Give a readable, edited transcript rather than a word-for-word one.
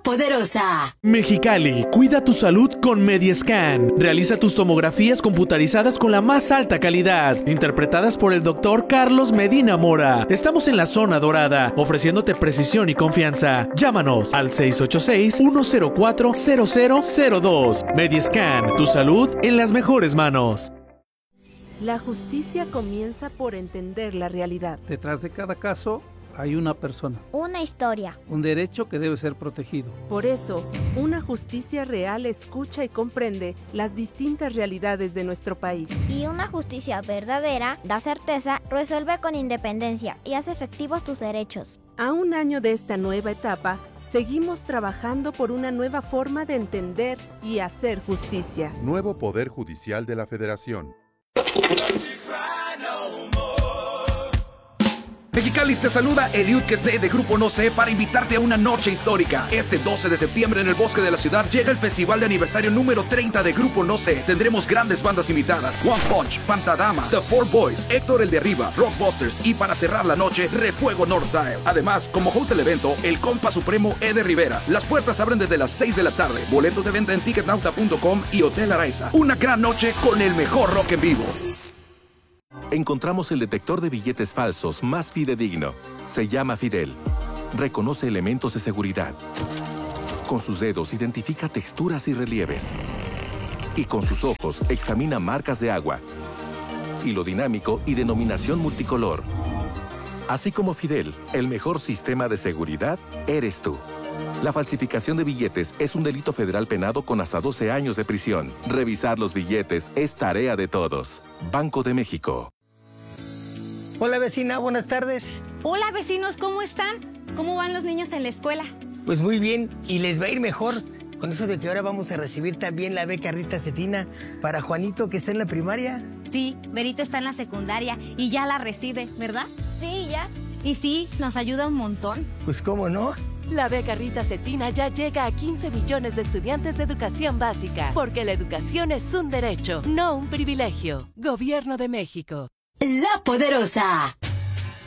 Poderosa. Mexicali, cuida tu salud con Mediascan. Realiza tus tomografías computarizadas con la más alta calidad, interpretadas por el doctor Carlos Medina Mora. Estamos en la zona dorada, ofreciéndote precisión y confianza. Llámanos al 686-104-0002. Mediascan, tu salud en las mejores manos. La justicia comienza por entender la realidad. Detrás de cada caso hay una persona. Una historia. Un derecho que debe ser protegido. Por eso, una justicia real escucha y comprende las distintas realidades de nuestro país. Y una justicia verdadera da certeza, resuelve con independencia y hace efectivos tus derechos. A un año de esta nueva etapa, seguimos trabajando por una nueva forma de entender y hacer justicia. Nuevo Poder Judicial de la Federación. Mexicali, te saluda Eliud Kesney de Grupo No Sé para invitarte a una noche histórica. Este 12 de septiembre en el Bosque de la Ciudad llega el festival de aniversario número 30 de Grupo No Sé. Tendremos grandes bandas invitadas: One Punch, Pantadama, The Four Boys, Héctor el de Arriba, Rockbusters y para cerrar la noche, Refuego Northside. Además, como host del evento, el compa supremo Eder Rivera. Las puertas abren desde las 6 de la tarde. Boletos de venta en ticketnauta.com y Hotel Araiza. Una gran noche con el mejor rock en vivo. Encontramos el detector de billetes falsos más fidedigno. Se llama Fidel. Reconoce elementos de seguridad. Con sus dedos identifica texturas y relieves. Y con sus ojos examina marcas de agua, hilo dinámico y denominación multicolor. Así como Fidel, el mejor sistema de seguridad eres tú. La falsificación de billetes es un delito federal penado con hasta 12 años de prisión. Revisar los billetes es tarea de todos. Banco de México. Hola vecina, buenas tardes. Hola vecinos, ¿cómo están? ¿Cómo van los niños en la escuela? Pues muy bien, y les va a ir mejor con eso de que ahora vamos a recibir también la beca Rita Cetina para Juanito, que está en la primaria. Sí, Berito está en la secundaria y ya la recibe, ¿verdad? Sí, ya. Y sí, nos ayuda un montón. Pues cómo no. La beca Rita Cetina ya llega a 15 millones de estudiantes de educación básica, porque la educación es un derecho, no un privilegio. Gobierno de México. La Poderosa.